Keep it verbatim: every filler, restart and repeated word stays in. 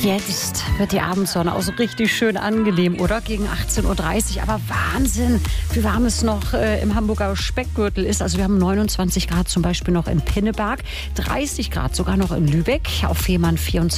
Jetzt wird die Abendsonne auch so richtig schön angenehm, oder? Gegen achtzehn Uhr dreißig. Aber Wahnsinn, wie warm es noch äh, im Hamburger Speckgürtel ist. Also wir haben neunundzwanzig Grad zum Beispiel noch in Pinneberg, dreißig Grad sogar noch in Lübeck, auf Fehmarn vierundzwanzig.